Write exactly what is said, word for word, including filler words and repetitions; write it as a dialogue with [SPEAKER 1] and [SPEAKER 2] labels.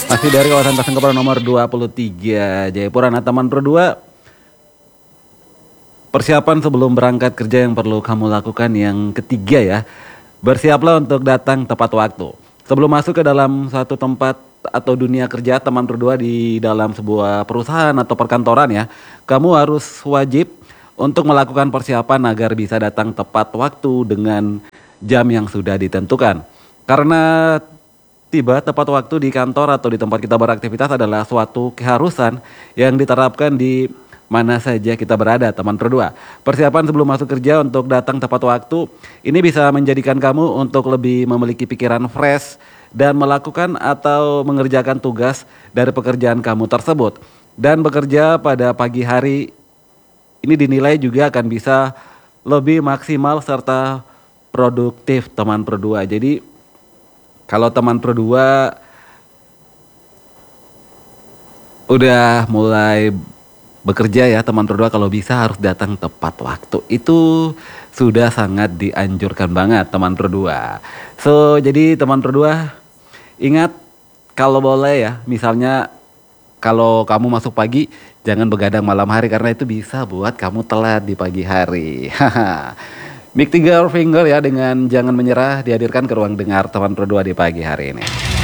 [SPEAKER 1] Masih dari kawasan Pasangkepara nomor dua puluh tiga Jayapura. Nah teman Pro dua, persiapan sebelum berangkat kerja yang perlu kamu lakukan yang ketiga ya. Bersiaplah untuk datang tepat waktu. Sebelum masuk ke dalam satu tempat atau dunia kerja teman Pro dua di dalam sebuah perusahaan atau perkantoran ya, kamu harus wajib untuk melakukan persiapan agar bisa datang tepat waktu dengan jam yang sudah ditentukan. Karena tiba tepat waktu di kantor atau di tempat kita beraktivitas adalah suatu keharusan yang diterapkan di mana saja kita berada, teman Pro dua. Persiapan sebelum masuk kerja untuk datang tepat waktu ini bisa menjadikan kamu untuk lebih memiliki pikiran fresh dan melakukan atau mengerjakan tugas dari pekerjaan kamu tersebut. Dan bekerja pada pagi hari ini dinilai juga akan bisa lebih maksimal serta produktif, teman Pro dua. Jadi kalau teman Pro dua udah mulai bekerja ya teman Pro dua, kalau bisa harus datang tepat waktu. Itu sudah sangat dianjurkan banget teman Pro dua. So jadi teman Pro dua ingat, kalau boleh ya, misalnya kalau kamu masuk pagi jangan begadang malam hari karena itu bisa buat kamu telat di pagi hari. Big Tiga Finger ya dengan Jangan Menyerah dihadirkan ke ruang dengar teman Pro dua di pagi hari ini.